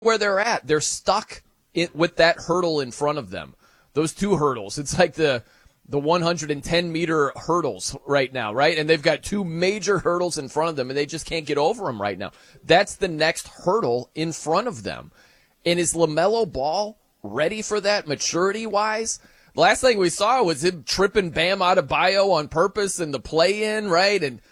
where they're at. They're stuck with that hurdle in front of them. Those two hurdles. It's like the 110-meter hurdles right now, right? And they've got two major hurdles in front of them, and they just can't get over them right now. That's the next hurdle in front of them. And is LaMelo Ball ready for that maturity-wise? The last thing we saw was him tripping Bam Adebayo on purpose in the play-in, right? And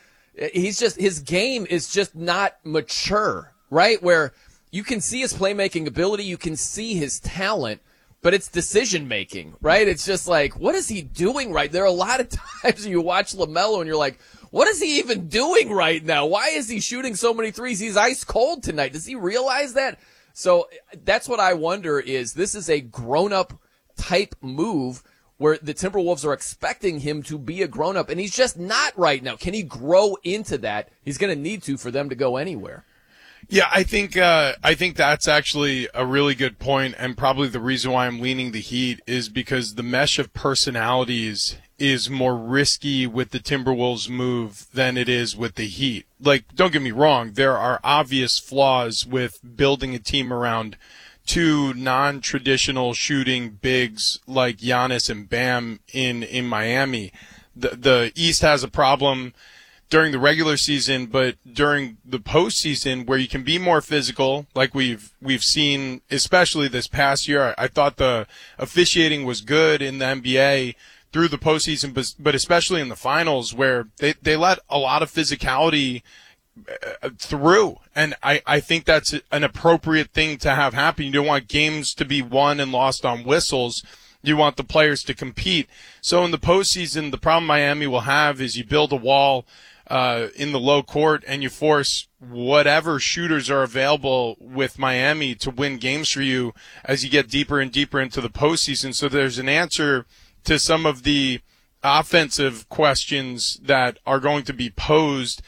his game is just not mature, right? Where you can see his playmaking ability, you can see his talent, but it's decision-making, right? It's just like, what is he doing right? There are a lot of times you watch LaMelo and you're like, what is he even doing right now? Why is he shooting so many threes? He's ice cold tonight. Does he realize that? So that's what I wonder is this is a grown-up type move where the Timberwolves are expecting him to be a grown-up, and he's just not right now. Can he grow into that? He's going to need to for them to go anywhere. Yeah, I think that's actually a really good point, and probably the reason why I'm leaning the Heat is because the mesh of personalities is more risky with the Timberwolves move than it is with the Heat. Like, don't get me wrong, there are obvious flaws with building a team around two non-traditional shooting bigs like Giannis and Bam in Miami. The East has a problem during the regular season, but during the postseason where you can be more physical, like we've seen, especially this past year. I thought the officiating was good in the NBA through the postseason, but especially in the finals where they let a lot of physicality through. And I think that's an appropriate thing to have happen. You don't want games to be won and lost on whistles. You want the players to compete. So in the postseason, the problem Miami will have is you build a wall in the low court and you force whatever shooters are available with Miami to win games for you as you get deeper and deeper into the postseason. So there's an answer to some of the offensive questions that are going to be posed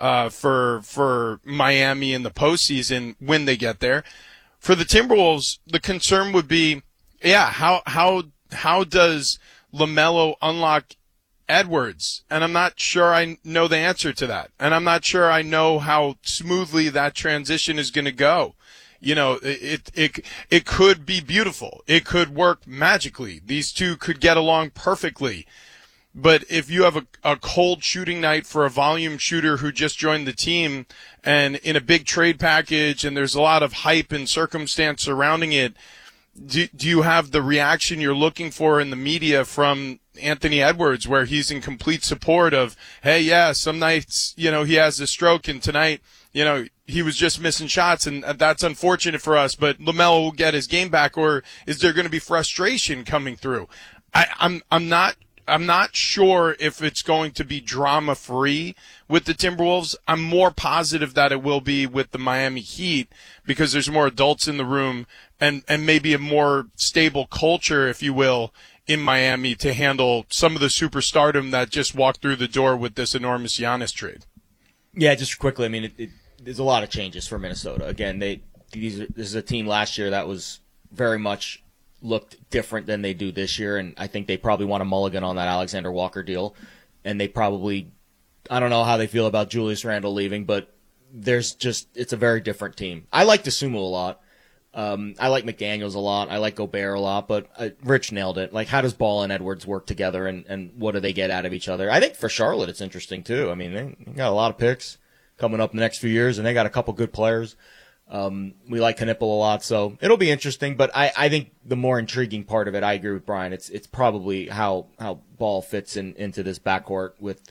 for Miami in the postseason when they get there. For the Timberwolves, the concern would be, how does LaMelo unlock Edwards? And I'm not sure I know the answer to that. And I'm not sure I know how smoothly that transition is going to go. You know, it could be beautiful. It could work magically. These two could get along perfectly. But if you have a cold shooting night for a volume shooter who just joined the team and in a big trade package and there's a lot of hype and circumstance surrounding it, do you have the reaction you're looking for in the media from Anthony Edwards where he's in complete support of, hey, yeah, some nights, he has a stroke and tonight, he was just missing shots and that's unfortunate for us, but LaMelo will get his game back? Or is there going to be frustration coming through? I'm not sure if it's going to be drama-free with the Timberwolves. I'm more positive that it will be with the Miami Heat because there's more adults in the room and maybe a more stable culture, if you will, in Miami to handle some of the superstardom that just walked through the door with this enormous Giannis trade. Yeah, just quickly, I mean, there's a lot of changes for Minnesota. Again, this is a team last year that was very much looked different than they do this year, and I think they probably want a mulligan on that Alexander Walker deal. And they probably, I don't know how they feel about Julius Randle leaving, but it's a very different team. I like DeSumo a lot. I like McDaniels a lot. I like Gobert a lot, but Rich nailed it. Like, how does Ball and Edwards work together, and what do they get out of each other? I think for Charlotte it's interesting too. I mean, they got a lot of picks coming up in the next few years, and they got a couple good players. We like Knipple a lot, so it'll be interesting. But I think the more intriguing part of it, I agree with Brian. It's probably how Ball fits into this backcourt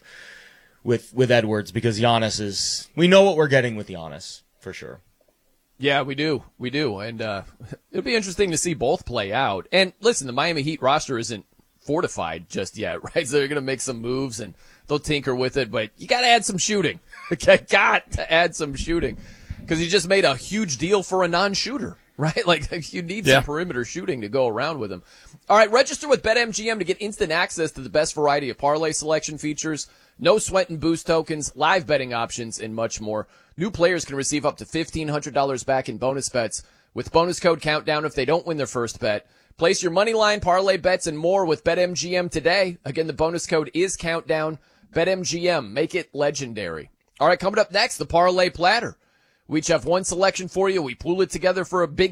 with Edwards, because Giannis we know what we're getting with Giannis for sure. Yeah, we do, and it'll be interesting to see both play out. And listen, the Miami Heat roster isn't fortified just yet, right? So they're going to make some moves and they'll tinker with it, but you got to add some shooting. Got to add some shooting. Because you just made a huge deal for a non-shooter, right? Like, you need some perimeter shooting to go around with him. All right, register with BetMGM to get instant access to the best variety of parlay selection features, no sweat and boost tokens, live betting options, and much more. New players can receive up to $1,500 back in bonus bets with bonus code Countdown if they don't win their first bet. Place your money line, parlay bets, and more with BetMGM today. Again, the bonus code is Countdown. BetMGM, make it legendary. All right, coming up next, the Parlay Platter. We each have one selection for you. We pool it together for a big